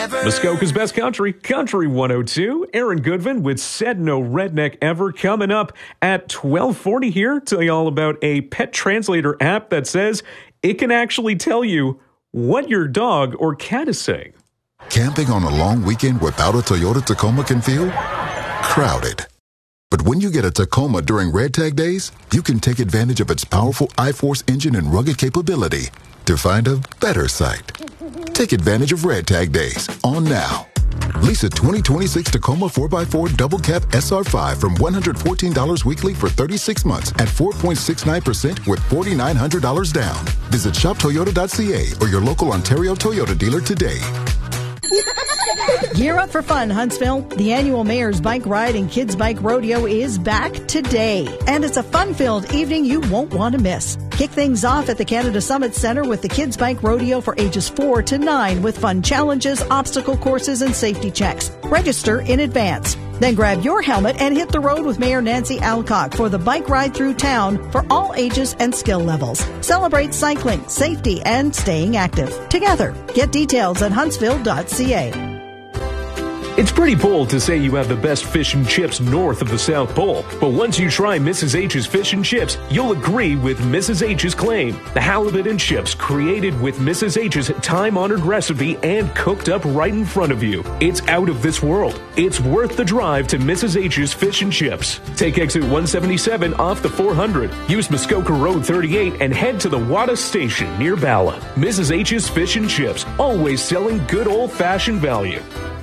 Muskoka's Best Country, Country 102. Aaron Goodvin with Said No Redneck Ever coming up at 12:40 here. Tell you all about a pet translator app that says it can actually tell you what your dog or cat is saying. Camping on a long weekend without a Toyota Tacoma can feel crowded. But when you get a Tacoma during Red Tag Days, you can take advantage of its powerful iForce engine and rugged capability to find a better site. Take advantage of Red Tag Days on now. Lease a 2026 Tacoma 4x4 Double Cab SR5 from $114 weekly for 36 months at 4.69% with $4,900 down. Visit shoptoyota.ca or your local Ontario Toyota dealer today. Gear up for fun, Huntsville. The annual Mayor's Bike Ride and Kids Bike Rodeo is back today. And it's a fun-filled evening you won't want to miss. Kick things off at the Canada Summit Center with the Kids Bike Rodeo for ages 4 to 9 with fun challenges, obstacle courses, and safety checks. Register in advance. Then grab your helmet and hit the road with Mayor Nancy Alcock for the bike ride through town for all ages and skill levels. Celebrate cycling, safety, and staying active together. Get details at huntsville.ca. It's pretty bold to say you have the best fish and chips north of the South Pole, but once you try Mrs. H's fish and chips, you'll agree with Mrs. H's claim. The halibut and chips created with Mrs. H's time-honored recipe and cooked up right in front of you. It's out of this world. It's worth the drive to Mrs. H's fish and chips. Take exit 177 off the 400. Use Muskoka Road 38 and head to the Wada Station near Bala. Mrs. H's fish and chips, always selling good old-fashioned value.